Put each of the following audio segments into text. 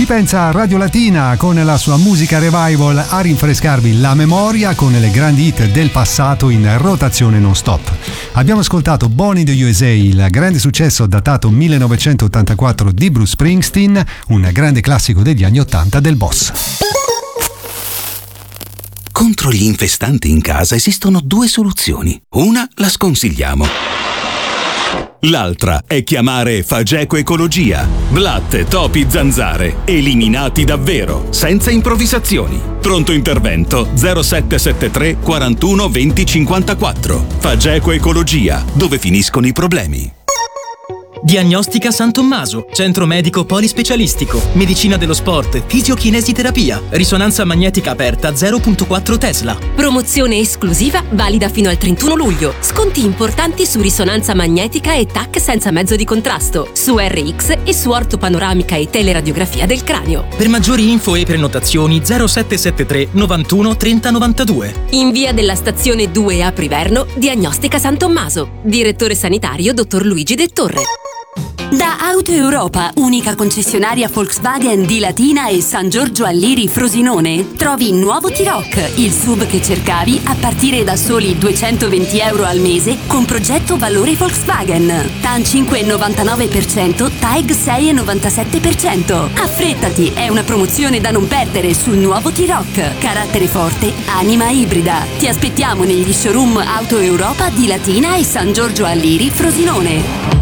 Ci pensa Radio Latina con la sua musica revival a rinfrescarvi la memoria con le grandi hit del passato in rotazione non stop. Abbiamo ascoltato Born in the USA, il grande successo datato 1984 di Bruce Springsteen, un grande classico degli anni 80 del Boss. Contro gli infestanti in casa esistono due soluzioni. Una la sconsigliamo. L'altra è chiamare Fageco Ecologia. Blatte, topi, zanzare, eliminati davvero, senza improvvisazioni. Pronto intervento 0773 41 20 54. Fageco Ecologia, dove finiscono i problemi. Diagnostica San Tommaso, centro medico polispecialistico, medicina dello sport, fisiochinesiterapia, risonanza magnetica aperta 0.4 Tesla. Promozione esclusiva valida fino al 31 luglio. Sconti importanti su risonanza magnetica e TAC senza mezzo di contrasto, su RX e su ortopanoramica e teleradiografia del cranio. Per maggiori info e prenotazioni 0773 91 30 92. In via della stazione 2 a Priverno, Diagnostica San Tommaso. Direttore sanitario dottor Luigi De Torre. Da Auto Europa, unica concessionaria Volkswagen di Latina e San Giorgio Alliri Frosinone, trovi il nuovo T-Roc, il SUV che cercavi a partire da soli €220 al mese con progetto valore Volkswagen. TAN 5,99%, TAEG 6,97%. Affrettati, è una promozione da non perdere sul nuovo T-Roc. Carattere forte, anima ibrida. Ti aspettiamo negli showroom Auto Europa di Latina e San Giorgio Alliri Frosinone.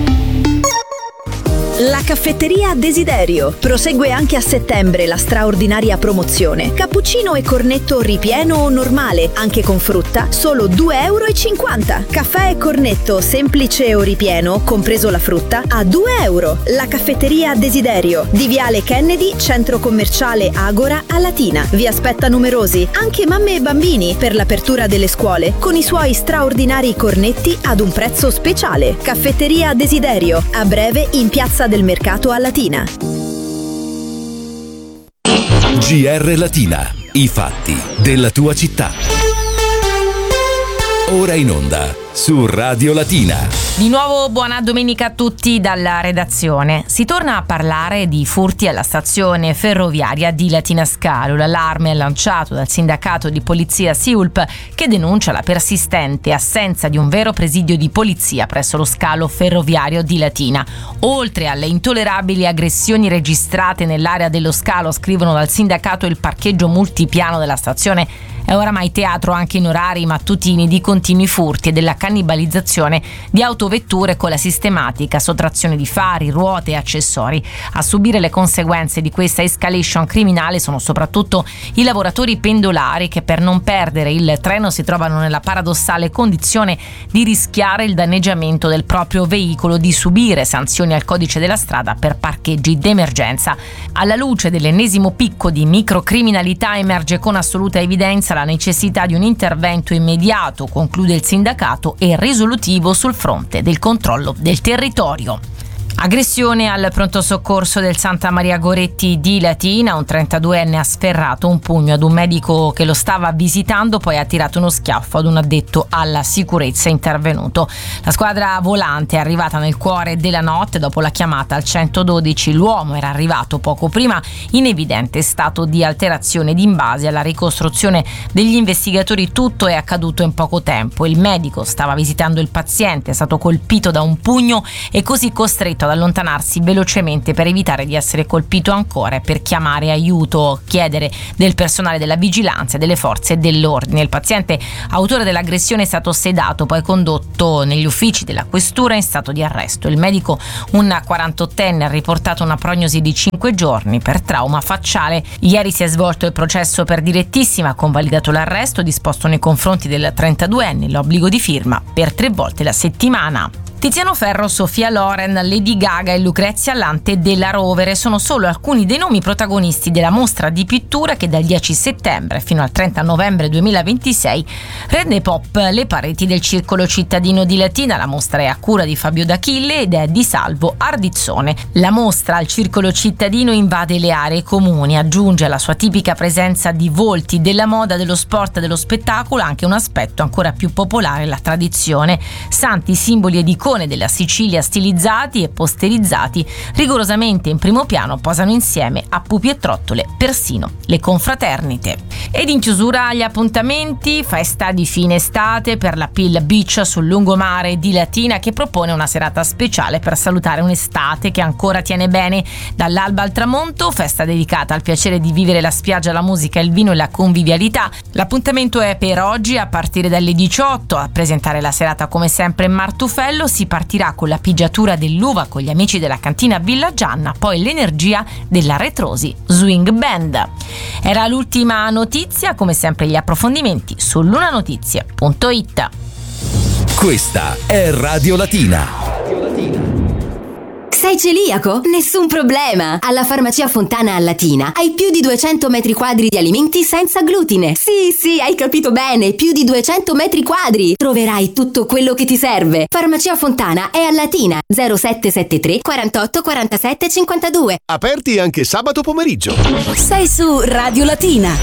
La caffetteria Desiderio prosegue anche a settembre la straordinaria promozione. Cappuccino e cornetto ripieno o normale, anche con frutta, solo €2,50. Caffè e cornetto semplice o ripieno, compreso la frutta, a €2. La caffetteria Desiderio di Viale Kennedy, centro commerciale Agora a Latina. Vi aspetta numerosi, anche mamme e bambini, per l'apertura delle scuole, con i suoi straordinari cornetti ad un prezzo speciale. Caffetteria Desiderio, a breve in Piazza del Mercato a Latina. GR Latina, i fatti della tua città. Ora in onda su Radio Latina. Di nuovo buona domenica a tutti dalla redazione. Si torna a parlare di furti alla stazione ferroviaria di Latina Scalo. L'allarme è lanciato dal sindacato di polizia SIULP, che denuncia la persistente assenza di un vero presidio di polizia presso lo scalo ferroviario di Latina. Oltre alle intollerabili aggressioni registrate nell'area dello scalo, scrivono dal sindacato, il parcheggio multipiano della stazione è oramai teatro anche in orari mattutini di continui furti e della cannibalizzazione di autovetture con la sistematica sottrazione di fari, ruote e accessori. A subire le conseguenze di questa escalation criminale sono soprattutto i lavoratori pendolari, che per non perdere il treno si trovano nella paradossale condizione di rischiare il danneggiamento del proprio veicolo, di subire sanzioni al codice della strada per parcheggi d'emergenza. Alla luce dell'ennesimo picco di microcriminalità emerge con assoluta evidenza la necessità di un intervento immediato, conclude il sindacato, e risolutivo sul fronte del controllo del territorio. Aggressione al pronto soccorso del Santa Maria Goretti di Latina. Un 32enne ha sferrato un pugno ad un medico che lo stava visitando, poi ha tirato uno schiaffo ad un addetto alla sicurezza intervenuto. La squadra volante è arrivata nel cuore della notte dopo la chiamata al 112. L'uomo era arrivato poco prima in evidente stato di alterazione. In base alla ricostruzione degli investigatori tutto è accaduto in poco tempo. Il medico stava visitando il paziente, è stato colpito da un pugno e così costretto ad allontanarsi velocemente per evitare di essere colpito ancora e per chiamare aiuto, chiedere del personale della vigilanza e delle forze dell'ordine. Il paziente autore dell'aggressione è stato sedato, poi condotto negli uffici della questura in stato di arresto. Il medico, un 48enne, ha riportato una prognosi di 5 giorni per trauma facciale. Ieri si è svolto il processo per direttissima, ha convalidato l'arresto disposto nei confronti del 32enne, l'obbligo di firma per 3 volte la settimana. Tiziano Ferro, Sofia Loren, Lady Gaga e Lucrezia Lante della Rovere sono solo alcuni dei nomi protagonisti della mostra di pittura che dal 10 settembre fino al 30 novembre 2026 rende pop le pareti del Circolo Cittadino di Latina. La mostra è a cura di Fabio D'Achille ed è di Salvo Ardizzone. La mostra al Circolo Cittadino invade le aree comuni, aggiunge alla sua tipica presenza di volti della moda, dello sport e dello spettacolo anche un aspetto ancora più popolare, la tradizione. Santi, simboli e decori icone della Sicilia stilizzati e posterizzati, rigorosamente in primo piano posano insieme a pupi e trottole persino le confraternite. Ed in chiusura agli appuntamenti, festa di fine estate per la Pill Beach sul lungomare di Latina, che propone una serata speciale per salutare un'estate che ancora tiene bene. Dall'alba al tramonto, festa dedicata al piacere di vivere la spiaggia, la musica, il vino e la convivialità. L'appuntamento è per oggi a partire dalle 18. A presentare la serata come sempre Martufello. Si partirà con la pigiatura dell'uva con gli amici della cantina Villa Gianna, poi l'energia della Retrosi Swing Band. Era l'ultima notizia, come sempre gli approfondimenti su lunanotizie.it. Questa è Radio Latina. Sei celiaco? Nessun problema! Alla Farmacia Fontana a Latina hai più di 200 metri quadri di alimenti senza glutine. Sì, hai capito bene, più di 200 metri quadri! Troverai tutto quello che ti serve. Farmacia Fontana è a Latina, 0773 48 47 52. Aperti anche sabato pomeriggio. Sei su Radio Latina.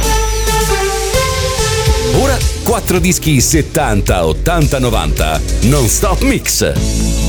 Ora 4 dischi 70, 80, 90 non stop mix.